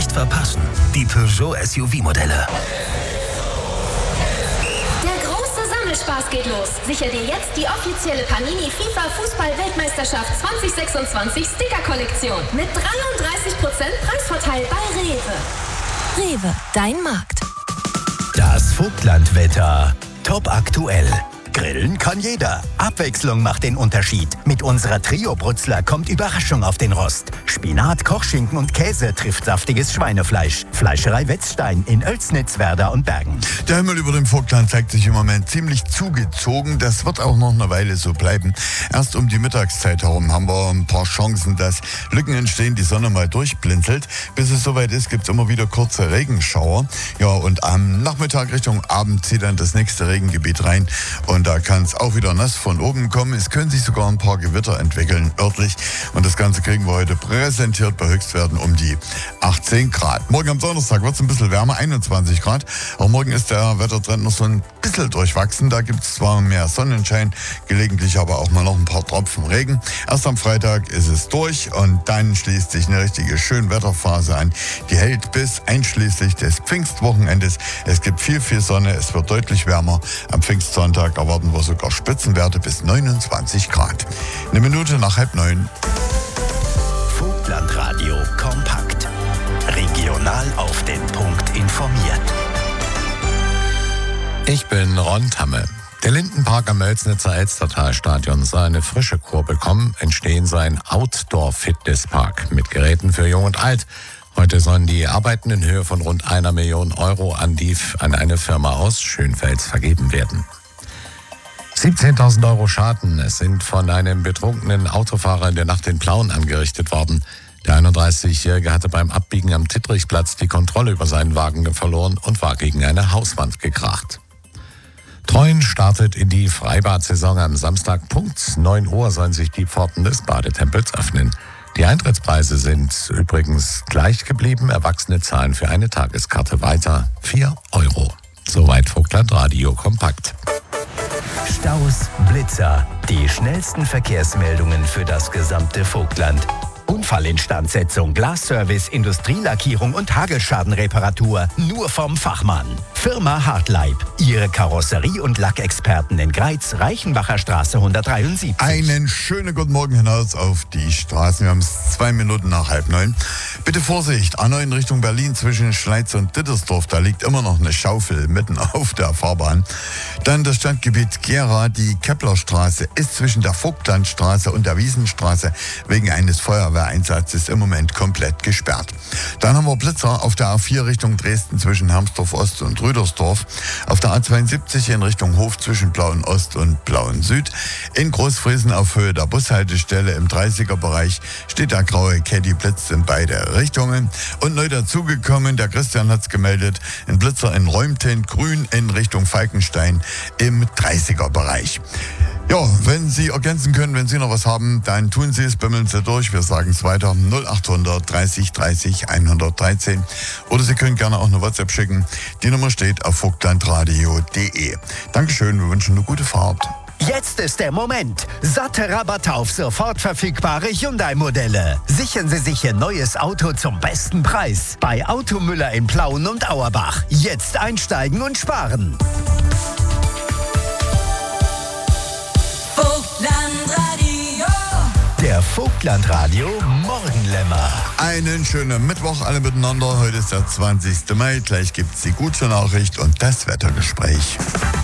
nicht verpassen. Die Peugeot SUV-Modelle. Der große Sammelspaß geht los. Sichere dir jetzt die offizielle Panini FIFA Fußball-Weltmeisterschaft 2026 Sticker-Kollektion mit 33% Preisvorteil bei Rewe. Rewe, dein Markt. Das Vogtlandwetter. Top aktuell. Grillen kann jeder. Abwechslung macht den Unterschied. Mit unserer Trio-Brutzler kommt Überraschung auf den Rost. Spinat, Kochschinken und Käse trifft saftiges Schweinefleisch. Fleischerei Wetzstein in Oelsnitz, Werder und Bergen. Der Himmel über dem Vogtland zeigt sich im Moment ziemlich zugezogen. Das wird auch noch eine Weile so bleiben. Erst um die Mittagszeit herum haben wir ein paar Chancen, dass Lücken entstehen, die Sonne mal durchblinzelt. Bis es soweit ist, gibt es immer wieder kurze Regenschauer. Ja, und am Nachmittag Richtung Abend zieht dann das nächste Regengebiet rein. Und da kann es auch wieder nass von oben kommen. Es können sich sogar ein paar Gewitter entwickeln, örtlich. Und das Ganze kriegen wir heute präsentiert bei Höchstwerten um die 18 Grad. Morgen am Donnerstag wird es ein bisschen wärmer, 21 Grad. Auch morgen ist der Wettertrend noch so ein bisschen durchwachsen. Da gibt es zwar mehr Sonnenschein, gelegentlich aber auch mal noch ein paar Tropfen Regen. Erst am Freitag ist es durch und dann schließt sich eine richtige Schönwetterphase an. Die hält bis einschließlich des Pfingstwochenendes. Es gibt viel Sonne, es wird deutlich wärmer. Am Pfingstsonntag erwarten wir sogar Spitzenwerte bis 29 Grad. 8:30. Vogtlandradio kompakt. Regional auf den Punkt informiert. Ich bin Ron Tamme. Der Lindenpark am Mölznitzer Elstertalstadion soll eine frische Kur bekommen. Entstehen soll ein Outdoor-Fitnesspark mit Geräten für Jung und Alt. Heute sollen die Arbeiten in Höhe von rund 1 Million Euro an eine Firma aus Schönfels vergeben werden. 17.000 Euro Schaden. Es sind von einem betrunkenen Autofahrer in der Nacht in Plauen angerichtet worden. Der 31-Jährige hatte beim Abbiegen am Dittrichplatz die Kontrolle über seinen Wagen verloren und war gegen eine Hauswand gekracht. Treuen startet in die Freibad-Saison am Samstag. Punkt 9 Uhr sollen sich die Pforten des Badetempels öffnen. Die Eintrittspreise sind übrigens gleich geblieben. Erwachsene zahlen für eine Tageskarte weiter 4 Euro. Soweit Vogtlandradio kompakt. Staus, Blitzer. Die schnellsten Verkehrsmeldungen für das gesamte Vogtland. Unfallinstandsetzung, Glasservice, Industrielackierung und Hagelschadenreparatur. Nur vom Fachmann. Firma Hartleib. Ihre Karosserie- und Lackexperten in Greiz, Reichenbacher Straße 173. Einen schönen guten Morgen hinaus auf die Straßen. Wir haben es 2 Minuten nach 8:30. Bitte Vorsicht, A9 in Richtung Berlin zwischen Schleiz und Dittersdorf. Da liegt immer noch eine Schaufel mitten auf der Fahrbahn. Dann das Stadtgebiet Gera. Die Keplerstraße ist zwischen der Vogtlandstraße und der Wiesenstraße wegen eines Feuerwehreinsatzes im Moment komplett gesperrt. Dann haben wir Blitzer auf der A4 Richtung Dresden zwischen Hermsdorf Ost und Rüdersdorf. Auf der A72 in Richtung Hof zwischen Blauen Ost und Blauen Süd. In Großfriesen auf Höhe der Bushaltestelle im 30er-Bereich steht der graue Caddy Blitz in beide Richtungen. Und neu dazugekommen, der Christian hat es gemeldet, ein Blitzer in Räumtint, grün in Richtung Falkenstein im 30er-Bereich. Ja, wenn Sie ergänzen können, wenn Sie noch was haben, dann tun Sie es, bimmeln Sie durch. Wir sagen es weiter, 0800 30 30 113. Oder Sie können gerne auch eine WhatsApp schicken. Die Nummer steht auf vogtlandradio.de. Dankeschön, wir wünschen eine gute Fahrt. Jetzt ist der Moment. Satte Rabatte auf sofort verfügbare Hyundai-Modelle. Sichern Sie sich Ihr neues Auto zum besten Preis. Bei Automüller in Plauen und Auerbach. Jetzt einsteigen und sparen. Vogtlandradio. Der Vogtlandradio Morgenlämmer. Einen schönen Mittwoch alle miteinander. Heute ist der 20. Mai. Gleich gibt es die gute Nachricht und das Wettergespräch.